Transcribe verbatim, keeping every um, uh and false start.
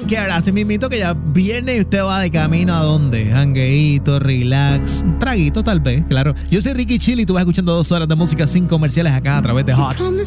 care. Así mismito que ya viene y usted va de camino a dónde. Jangueíto, relax, un traguito tal vez, claro. Yo soy Ricky Chili y tú vas escuchando dos horas de música sin comerciales acá a través de Hot